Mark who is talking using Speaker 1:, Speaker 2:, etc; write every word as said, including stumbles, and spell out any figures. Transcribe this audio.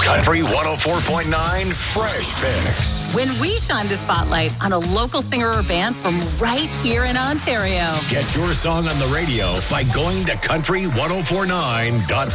Speaker 1: Country one oh four point nine Fresh Picks.
Speaker 2: When we shine the spotlight on a local singer or band from right here in Ontario.
Speaker 1: Get your song on the radio by going to country ten forty-nine dot